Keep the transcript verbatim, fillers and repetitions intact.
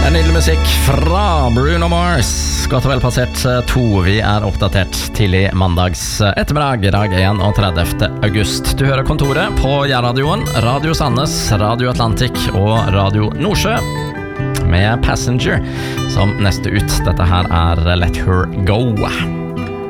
En nydelig musikk fra Bruno Mars. Godt og vel passert to. Vi er oppdatert tidlig mandags ettermiddag, dag trettiende august. Du hører Kontoret på Jærradioen, Radio Sandnes, Radio Atlantic og Radio Nordsjø med Passenger som neste ut. Dette her er Let Her Go.